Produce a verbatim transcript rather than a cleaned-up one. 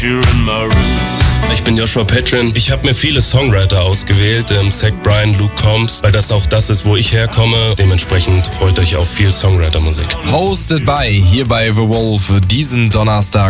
Ich bin Joshua Petrin. Ich habe mir viele Songwriter ausgewählt, ähm, Zach Bryan, Luke Combs, weil das auch das ist, wo ich herkomme. Dementsprechend freut euch auf viel Songwriter-Musik. Hosted by hier bei The Wolf diesen Donnerstag